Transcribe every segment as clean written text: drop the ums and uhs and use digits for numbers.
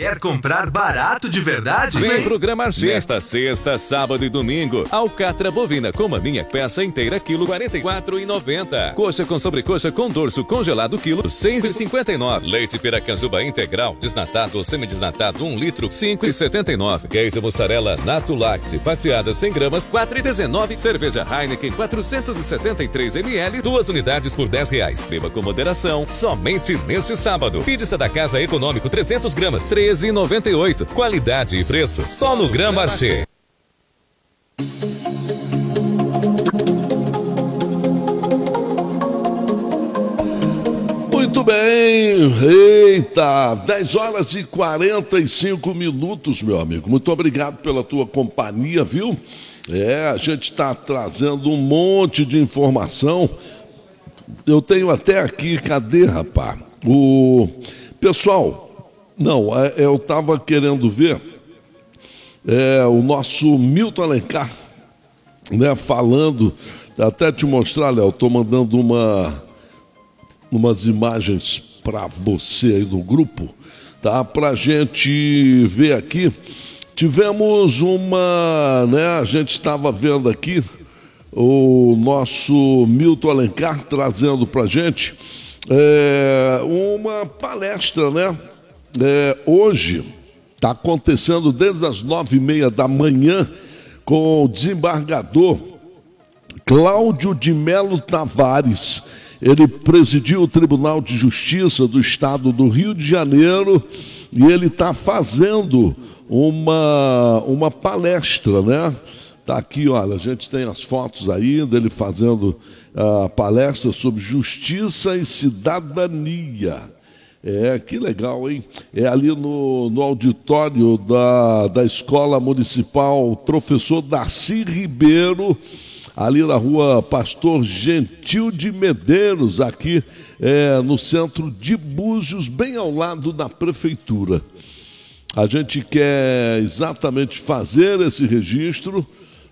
Quer comprar barato de verdade? Vem programar esta sexta, sábado e domingo. Alcatra bovina com maminha peça inteira, quilo 44,90. Coxa com sobrecoxa com dorso congelado, quilo 6,59. Leite Piracanjuba integral, desnatado ou semidesnatado, 1 litro, 5,79. Queijo mussarela Natulact, fatiada 100 gramas, 4,19. Cerveja Heineken 473 ml, 2 unidades por R$10. Beba com moderação, somente neste sábado. Pizza da Casa Econômico 300 gramas, 13,98. Qualidade e preço só no Grand Marché. Muito bem, eita, 10 horas e 45 minutos, meu amigo. Muito obrigado pela tua companhia, viu? A gente está trazendo um monte de informação. Eu tenho até aqui, cadê, rapaz? O pessoal... Não, eu estava querendo ver o nosso Milton Alencar, né, falando, até te mostrar, Léo, estou mandando umas imagens para você aí no grupo, tá? Para a gente ver aqui. Tivemos a gente estava vendo aqui o nosso Milton Alencar trazendo para a gente uma palestra, né? Hoje está acontecendo desde as 9h30 da manhã com o desembargador Cláudio de Melo Tavares. Ele presidiu o Tribunal de Justiça do Estado do Rio de Janeiro e ele está fazendo uma palestra, né? Está aqui, olha, a gente tem as fotos aí dele fazendo a palestra sobre justiça e cidadania. Que legal, hein? É ali no auditório da Escola Municipal Professor Darcy Ribeiro, ali na rua Pastor Gentil de Medeiros, aqui no centro de Búzios, bem ao lado da Prefeitura. A gente quer exatamente fazer esse registro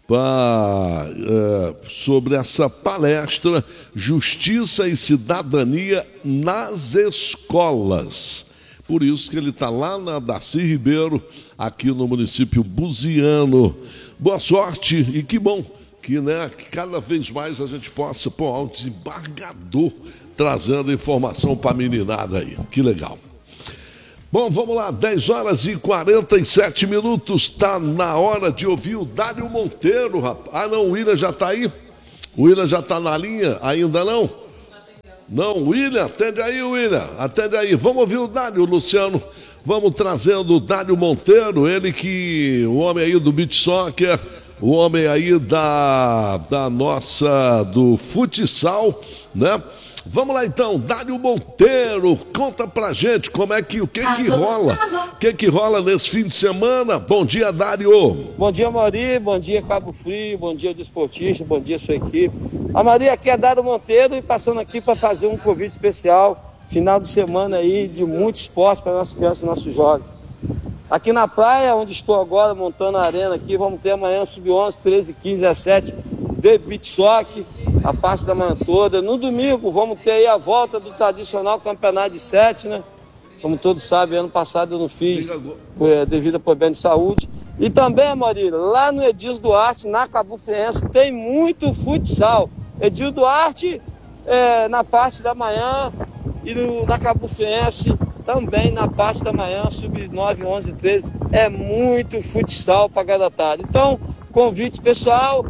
sobre essa palestra Justiça e Cidadania nas Escolas. Por isso que ele está lá na Darcy Ribeiro, aqui no município buziano. Boa sorte e que bom que cada vez mais a gente possa pôr um desembargador trazendo informação para a meninada aí. Que legal. Bom, vamos lá, 10 horas e 47 minutos, está na hora de ouvir o Dário Monteiro, rapaz. Ah, não, o William já está aí? O William já está na linha? Ainda não? Não, William, atende aí, William, atende aí. Vamos ouvir o Dário, Luciano. Vamos trazendo o Dário Monteiro, ele que, o homem aí do beach soccer, o homem aí do futsal, né? Vamos lá então, Dário Monteiro, conta pra gente como é que, o que que rola nesse fim de semana. Bom dia, Dário. Bom dia, Mauri, bom dia, Cabo Frio, bom dia, desportista, bom dia, sua equipe. A Maria aqui é Dário Monteiro e passando aqui para fazer um convite especial, final de semana aí de muito esporte para nossas crianças e nossos jovens. Aqui na praia, onde estou agora, montando a arena aqui, vamos ter amanhã sub-11, 13, 15, 17, de beach soccer, a parte da manhã toda. No domingo, vamos ter aí a volta do tradicional campeonato de 7, né? Como todos sabem, ano passado eu não fiz, devido a problema de saúde. E também, Marília, lá no Edilson Duarte, na Cabo Friense, tem muito futsal. Edilson Duarte, na parte da manhã, e na Cabo Friense, também na parte da manhã, sub-9, 11, 13, é muito futsal para garotada. Então, convite especial,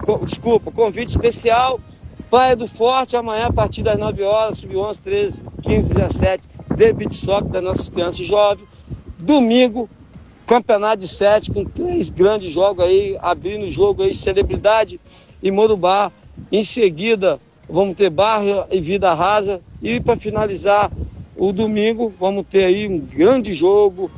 Praia do Forte, amanhã a partir das 9 horas, sub-11, 13, 15, 17, de beach soccer das nossas crianças e jovens. Domingo, campeonato de 7, com 3 grandes jogos aí, abrindo o jogo aí, Celebridade e Morubá. Em seguida, vamos ter Barra e Vida Rasa. E para finalizar o domingo, vamos ter aí um grande jogo,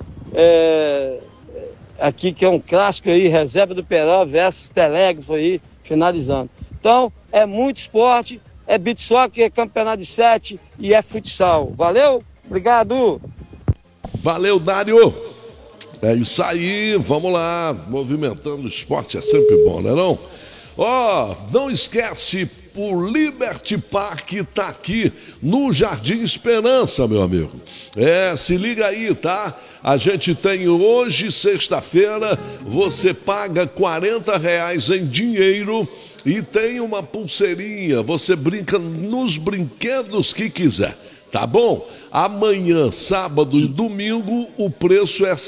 aqui que é um clássico aí, Reserva do Peró versus Telégrafo aí, finalizando. Então, é muito esporte, é beach soccer, é campeonato de 7 e é futsal. Valeu? Obrigado! Valeu, Dário! É isso aí, vamos lá, movimentando o esporte é sempre bom, né não? Não esquece, o Liberty Park está aqui no Jardim Esperança, meu amigo. Se liga aí, tá? A gente tem hoje, sexta-feira, você paga R$40 em dinheiro e tem uma pulseirinha. Você brinca nos brinquedos que quiser, tá bom? Amanhã, sábado e domingo, o preço é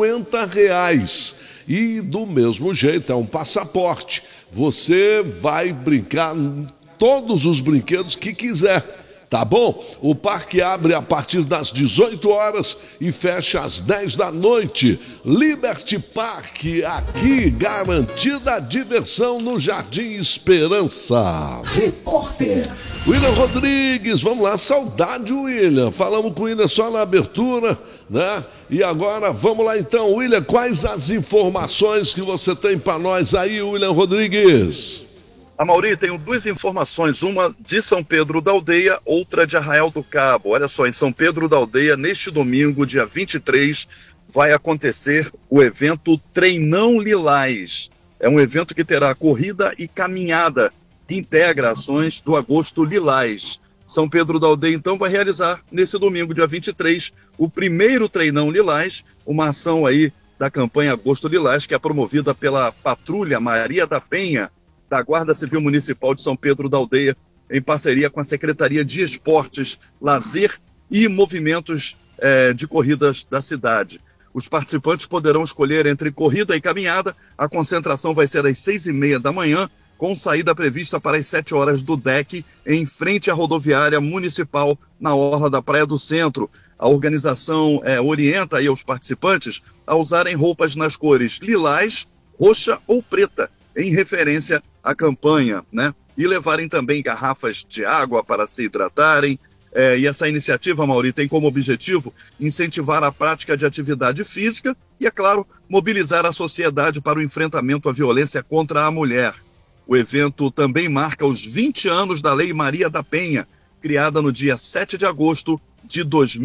R$50. E do mesmo jeito, é um passaporte. Você vai brincar todos os brinquedos que quiser. Tá bom? O parque abre a partir das 18 horas e fecha às 10 da noite. Liberty Park, aqui garantida a diversão no Jardim Esperança. Repórter William Rodrigues, vamos lá, saudade, William. Falamos com o William só na abertura, né? E agora, vamos lá então, William, quais as informações que você tem para nós aí, William Rodrigues? Amaury, tenho duas informações, uma de São Pedro da Aldeia, outra de Arraial do Cabo. Olha só, em São Pedro da Aldeia, neste domingo, dia 23, vai acontecer o evento Treinão Lilás. É um evento que terá corrida e caminhada, integra ações do Agosto Lilás. São Pedro da Aldeia, então, vai realizar, nesse domingo, dia 23, o primeiro Treinão Lilás, uma ação aí da campanha Agosto Lilás, que é promovida pela Patrulha Maria da Penha, da Guarda Civil Municipal de São Pedro da Aldeia, em parceria com a Secretaria de Esportes, Lazer e Movimentos de Corridas da cidade. Os participantes poderão escolher entre corrida e caminhada. A concentração vai ser às 6h30 da manhã, com saída prevista para as 7 horas do DEC, em frente à rodoviária municipal, na orla da Praia do Centro. A organização orienta aí aos participantes a usarem roupas nas cores lilás, roxa ou preta, em referência à campanha, né? E levarem também garrafas de água para se hidratarem. E essa iniciativa, Amaury, tem como objetivo incentivar a prática de atividade física e, é claro, mobilizar a sociedade para o enfrentamento à violência contra a mulher. O evento também marca os 20 anos da Lei Maria da Penha, criada no dia 7 de agosto de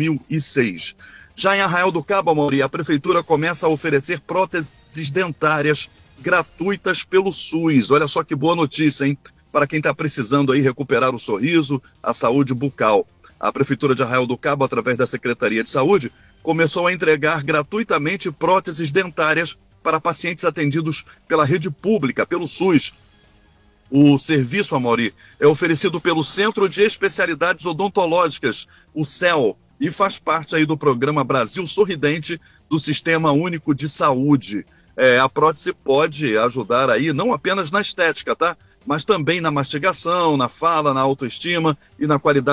2006. Já em Arraial do Cabo, Amaury, a Prefeitura começa a oferecer próteses dentárias gratuitas pelo SUS. Olha só que boa notícia, hein? Para quem está precisando aí recuperar o sorriso, a saúde bucal. A Prefeitura de Arraial do Cabo, através da Secretaria de Saúde, começou a entregar gratuitamente próteses dentárias para pacientes atendidos pela rede pública, pelo SUS. O serviço, Amaury, é oferecido pelo Centro de Especialidades Odontológicas, o CEL, e faz parte aí do programa Brasil Sorridente do Sistema Único de Saúde. A prótese pode ajudar aí não apenas na estética, tá? Mas também na mastigação, na fala, na autoestima e na qualidade